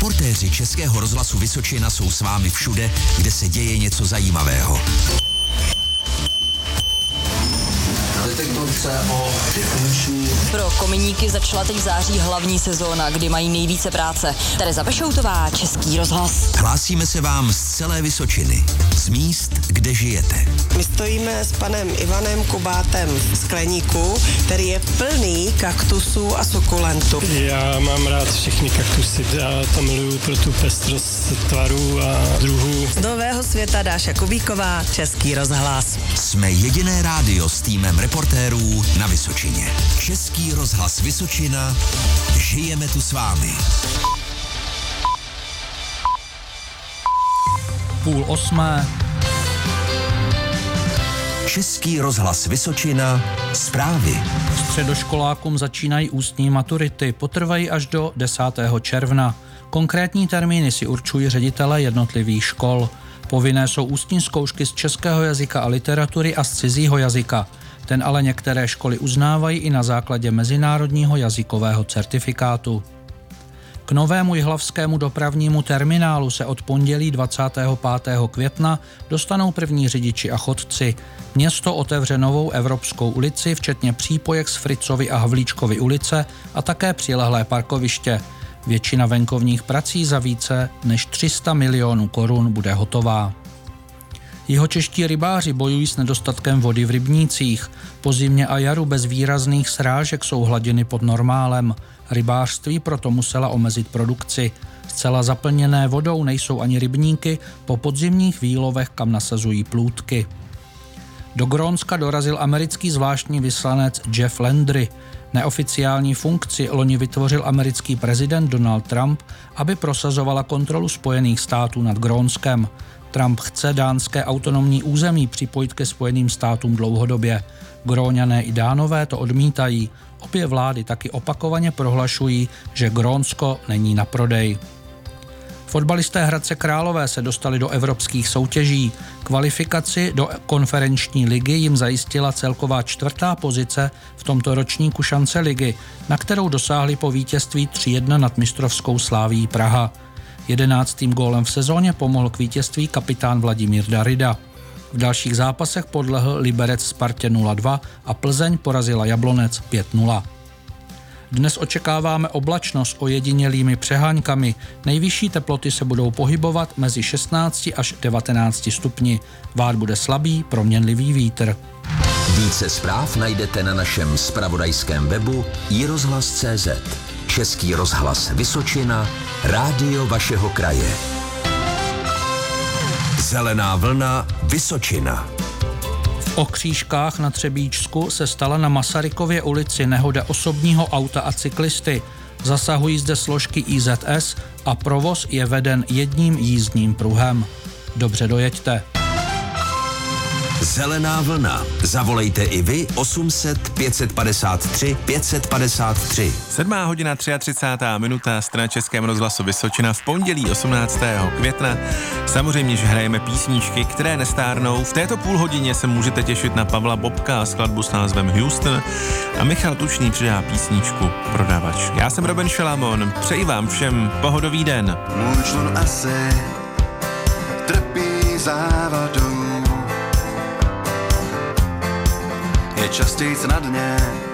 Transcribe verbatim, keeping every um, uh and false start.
Reportéři Českého rozhlasu Vysočina jsou s vámi všude, kde se děje něco zajímavého. Pro kominíky začala teď v září hlavní sezóna, kdy mají nejvíce práce. Tereza Pešoutová, Český rozhlas. Hlásíme se vám z celé Vysočiny, z míst, kde žijete. My stojíme s panem Ivanem Kubátem v skleníku, který je plný kaktusů a sukulentů. Já mám rád všechny kaktusy, já to miluju pro tu pestrost tvarů a druhů. Z nového světa Dáša Kubíková, Český rozhlas. Jsme jediné rádio s týmem reportérů na Vysočině. Český rozhlas Vysočina. Žijeme tu s vámi. Půl osmé. Český rozhlas Vysočina. Zprávy. Středoškolákům začínají ústní maturity, potrvají až do desátého června. Konkrétní termíny si určují ředitelé jednotlivých škol. Povinné jsou ústní zkoušky z českého jazyka a literatury a z cizího jazyka. Ten ale některé školy uznávají i na základě mezinárodního jazykového certifikátu. K novému jihlavskému dopravnímu terminálu se od pondělí dvacátého pátého května dostanou první řidiči a chodci. Město otevře novou Evropskou ulici, včetně přípojek z Fritzovy a Havlíčkovy ulice a také přilehlé parkoviště. Většina venkovních prací za více než tři sta milionů korun bude hotová. Jihočeští rybáři bojují s nedostatkem vody v rybnících. Po zimě a jaru bez výrazných srážek jsou hladiny pod normálem. Rybářství proto musela omezit produkci. Zcela zaplněné vodou nejsou ani rybníky po podzimních výlovech, kam nasazují plůtky. Do Grónska dorazil americký zvláštní vyslanec Jeff Landry. Neoficiální funkci loni vytvořil americký prezident Donald Trump, aby prosazovala kontrolu Spojených států nad Grónskem. Trump chce dánské autonomní území připojit ke Spojeným státům dlouhodobě. Gróňané i Dánové to odmítají. Obě vlády taky opakovaně prohlašují, že Grónsko není na prodej. Fotbalisté Hradce Králové se dostali do evropských soutěží. Kvalifikaci do konferenční ligy jim zajistila celková čtvrtá pozice v tomto ročníku šance ligy, na kterou dosáhli po vítězství tři jedna nad mistrovskou Slavií Praha. Jedenáctým gólem v sezóně pomohl k vítězství kapitán Vladimír Darida. V dalších zápasech podlehl Liberec Spartě nula dva a Plzeň porazila Jablonec pět nula. Dnes očekáváme oblačnost s ojedinělými přeháňkami. Nejvyšší teploty se budou pohybovat mezi šestnácti až devatenácti stupni. Vát bude slabý, proměnlivý vítr. Více zpráv najdete na našem zpravodajském webu i rozhlas tečka cé zet. Český rozhlas Vysočina, rádio vašeho kraje. Zelená vlna Vysočina. V Okřížkách na Třebíčsku se stala na Masarykově ulici nehoda osobního auta a cyklisty. Zasahují zde složky í zet es a provoz je veden jedním jízdním pruhem. Dobře dojeďte. Zelená vlna. Zavolejte i vy osm set pět padesát tři pět padesát tři. Sedmá hodina třicátá minuta, strana Českém rozhlasu Vysočina v pondělí osmnáctého května. Samozřejmě, že hrajeme písničky, které nestárnou. V této půlhodině se můžete těšit na Pavla Bobka a skladbu s názvem Houston a Michal Tučný přidá písničku Prodavač. Já jsem Robin Šelamon, přeji vám všem pohodový den. Můj člun asi trpí závadou, je častějc na dně